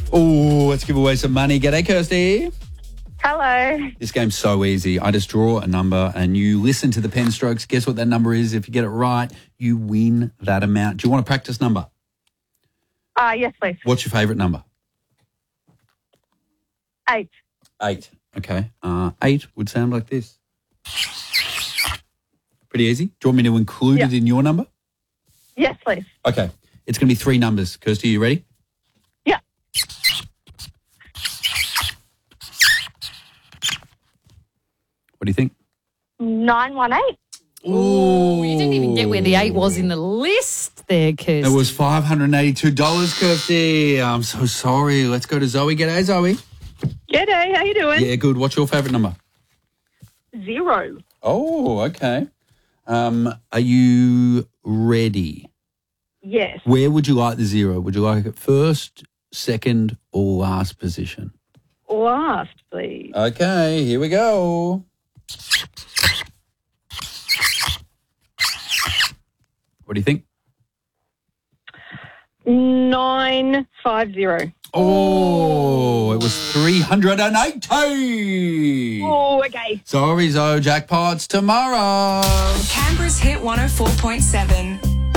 Oh, let's give away some money. G'day, Kirsty. Hello. This game's so easy. I just draw a number and you listen to the pen strokes. Guess what that number is? If you get it right, you win that amount. Do you want a practice number? Yes, please. What's your favourite number? 8. 8. Okay. 8 would sound like this. Pretty easy. Do you want me to include it in your number? Yes, please. Okay. It's going to be 3 numbers. Kirsty, you ready? Yeah. What do you think? 918. Oh, you didn't even get where the 8 was in the list there, Kirsty. It was $582, Kirsty. I'm so sorry. Let's go to Zoe. G'day, Zoe. G'day, how you doing? Yeah, good. What's your favourite number? 0. Oh, okay. Are you ready? Yes. Where would you like the 0? Would you like it first, second, or last position? Last, please. Okay, here we go. What do you think? 950. Oh, it was 380. Oh, okay. Sorry, Zoe. Jackpots tomorrow. Canberra's Hit 104.7.